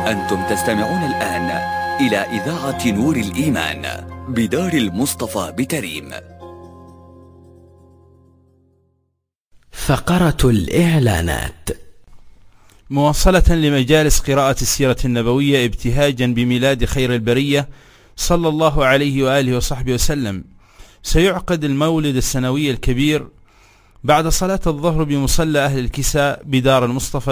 أنتم تستمعون الآن إلى إذاعة نور الإيمان بدار المصطفى بتريم. فقرة الإعلانات. مواصلة لمجالس قراءة السيرة النبوية ابتهاجا بميلاد خير البرية صلى الله عليه وآله وصحبه وسلم، سيعقد المولد السنوي الكبير بعد صلاة الظهر بمصلى أهل الكساء بدار المصطفى